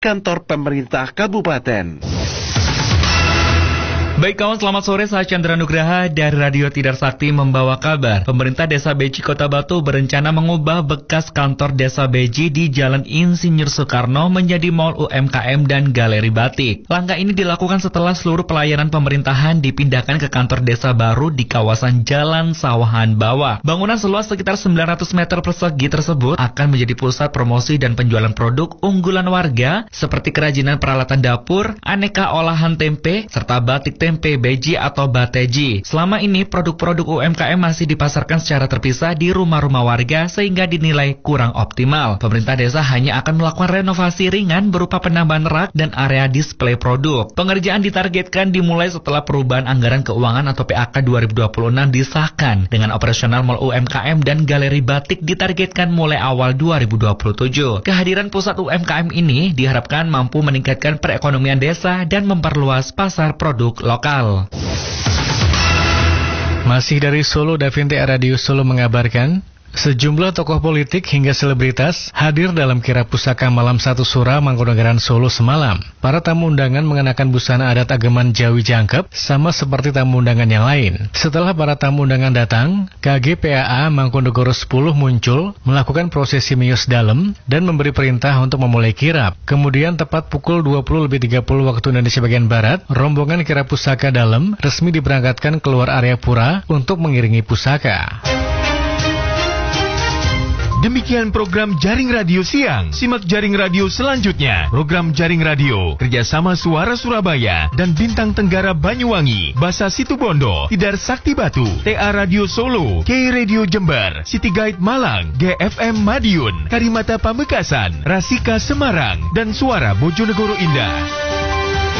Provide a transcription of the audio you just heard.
kantor pemerintah kabupaten. Baik kawan, selamat sore. Saya Chandra Nugraha dari Radio Tidar Sakti membawa kabar. Pemerintah Desa Beji Kota Batu berencana mengubah bekas kantor Desa Beji di Jalan Insinyur Soekarno menjadi Mall UMKM dan Galeri Batik. Langkah ini dilakukan setelah seluruh pelayanan pemerintahan dipindahkan ke kantor desa baru di kawasan Jalan Sawahan Bawah. Bangunan seluas sekitar 900 meter persegi tersebut akan menjadi pusat promosi dan penjualan produk unggulan warga seperti kerajinan peralatan dapur, aneka olahan tempe, serta batik tempe beji atau bateji. Selama ini produk-produk UMKM masih dipasarkan secara terpisah di rumah-rumah warga sehingga dinilai kurang optimal. Pemerintah desa hanya akan melakukan renovasi ringan berupa penambahan rak dan area display produk. Pengerjaan ditargetkan dimulai setelah perubahan anggaran keuangan atau PAK 2026 disahkan. Dengan operasional Mall UMKM dan Galeri Batik ditargetkan mulai awal 2027. Kehadiran pusat UMKM ini diharapkan mampu meningkatkan perekonomian desa dan memperluas pasar produk lokal. Masih dari Solo, Davinti Radio Solo mengabarkan, sejumlah tokoh politik hingga selebritas hadir dalam kirap pusaka malam 1 Sura Mangkunegaran Solo semalam. Para tamu undangan mengenakan busana adat Ageman Jawi Jangkep sama seperti tamu undangan yang lain. Setelah para tamu undangan datang, KGPAA Mangkunegoro 10 muncul melakukan prosesi miyos dalem dan memberi perintah untuk memulai kirap. Kemudian tepat pukul 20.30 waktu Indonesia bagian Barat, rombongan kirap pusaka dalem resmi diberangkatkan keluar area pura untuk mengiringi pusaka. Demikian program Jaring Radio Siang. Simak Jaring Radio selanjutnya. Program Jaring Radio kerjasama Suara Surabaya dan Bintang Tenggara Banyuwangi, Basa Situbondo, Tidar Sakti Batu, TA Radio Solo, K Radio Jember, City Guide Malang, GFM Madiun, Karimata Pamekasan, Rasika Semarang, dan Suara Bojonegoro Indah.